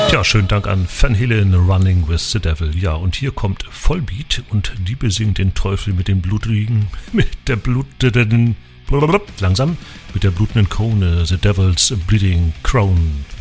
Ja, schönen Dank an Van Halen, Running with the Devil. Ja, und hier kommt Vollbeat und die besingt den Teufel mit der blutenden Krone, The Devil's Bleeding Crown.